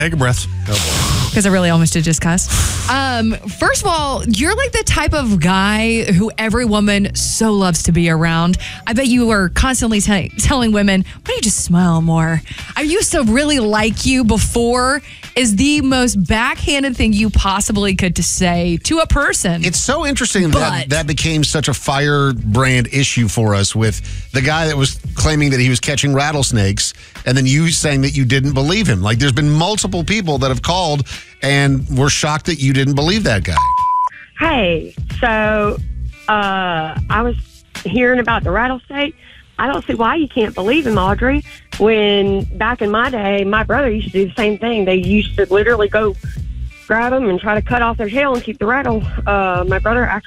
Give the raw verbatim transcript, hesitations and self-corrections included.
Take a breath. Because I really almost did just cuss. Um, first of all, you're like the type of guy who every woman so loves to be around. I bet you are constantly t- telling women, why don't you just smile more? I used to really like you before is the most backhanded thing you possibly could to say to a person. It's so interesting But- that that became such a firebrand issue for us with the guy that was claiming that he was catching rattlesnakes and then you saying that you didn't believe him. Like, there's been multiple people that have called and were shocked that you didn't believe that guy. Hey, so uh, I was hearing about the rattlesnake. I don't see why you can't believe him, Audrey. When back in my day, my brother used to do the same thing. They used to literally go grab them and try to cut off their tail and keep the rattle. Uh, my brother actually